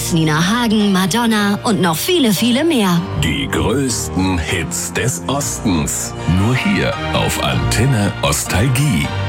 Beatles, Nina Hagen, Madonna und noch viele, viele mehr. Die größten Hits des Ostens. Nur hier auf Antenne Ostalgie.